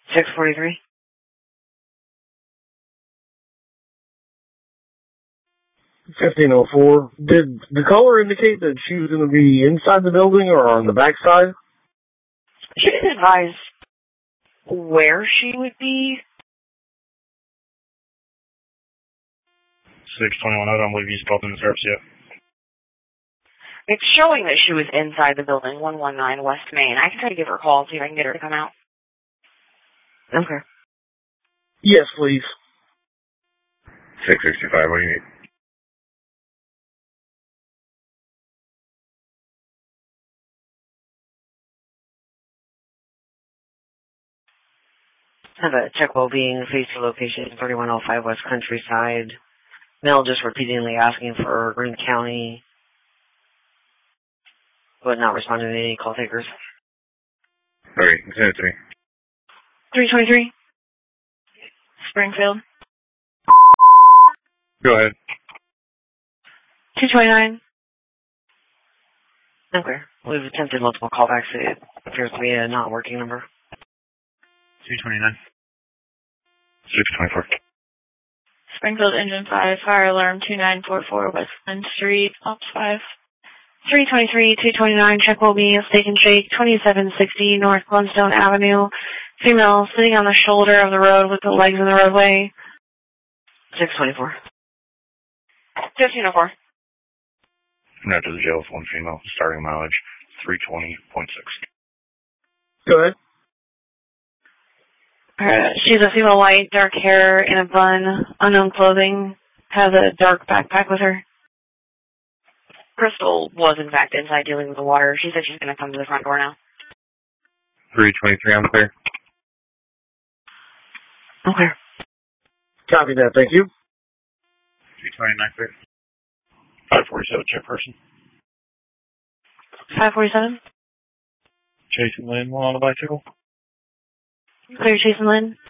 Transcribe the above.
643. 1504. Did the caller indicate that she was going to be inside the building or on the back side? She didn't advise where she would be. 621, I don't believe you spoke in the service yet. It's showing that she was inside the building, 119 West Main. I can try to give her a call, see if I can get her to come out. Okay. Yes, please. 665, what do you need? Have a check well-being, face to location, 3105 West Countryside. Mel just repeatedly asking for Greene County, but not responding to any call takers. Alright, send it to me. 323. Springfield. Go ahead. 229. Okay. We've attempted multiple callbacks. It appears to be a not working number. 229. 624. Springfield Engine 5, fire alarm 2944 West Lynn Street, Ops 5. 323, 229, check will be Steak and Shake, 2760 North Glenstone Avenue. Female sitting on the shoulder of the road with the legs in the roadway. 624. 1504. Not to the jail with one female, starting mileage 320.6. Go ahead. She's a female, white, dark hair in a bun, unknown clothing, has a dark backpack with her. Crystal was, in fact, inside dealing with the water. She said she's going to come to the front door now. 323, I'm clear. Okay. Copy that, thank you. 329, clear. 547, check person. 547. Chase and Lynn, one on the bicycle. Clear, Chase and Lynn.